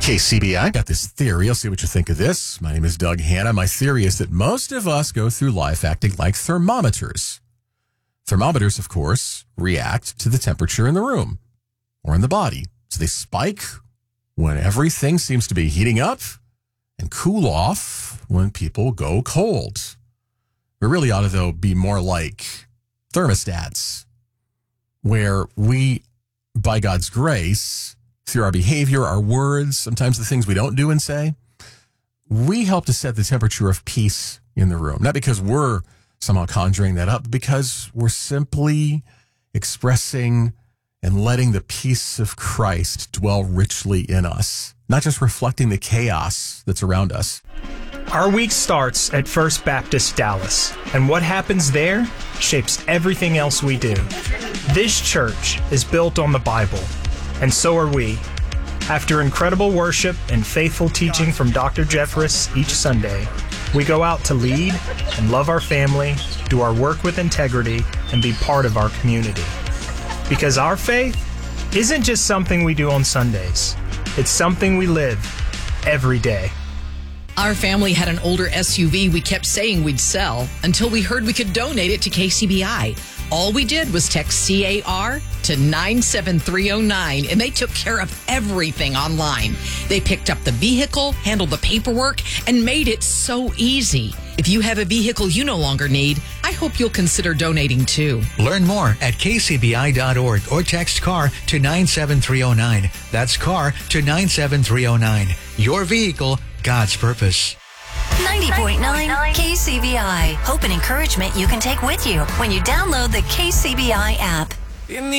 KCBI. Got this theory. I'll see what you think of this. My name is Doug Hanna. My theory is that most of us go through life acting like thermometers. Thermometers, of course, react to the temperature in the room or in the body. So they spike when everything seems to be heating up and cool off when people go cold. We really ought to, though, be more like thermostats, where we, by God's grace, through our behavior, our words, sometimes the things we don't do and say, we help to set the temperature of peace in the room. Not because we're somehow conjuring that up, but because we're simply expressing and letting the peace of Christ dwell richly in us, not just reflecting the chaos that's around us. Our week starts at First Baptist Dallas, and what happens there shapes everything else we do. This church is built on the Bible, and so are we. After incredible worship and faithful teaching from Dr. Jeffress each Sunday, we go out to lead and love our family, do our work with integrity, and be part of our community. Because our faith isn't just something we do on Sundays. It's something we live every day. Our family had an older SUV we kept saying we'd sell until we heard we could donate it to KCBI. All we did was text CAR to 97309, and they took care of everything online. They picked up the vehicle, handled the paperwork, and made it so easy. If you have a vehicle you no longer need, I hope you'll consider donating too. Learn more at kcbi.org or text CAR to 97309. That's CAR to 97309. Your vehicle, God's purpose. 90.9 KCBI. Hope and encouragement you can take with you when you download the KCBI app.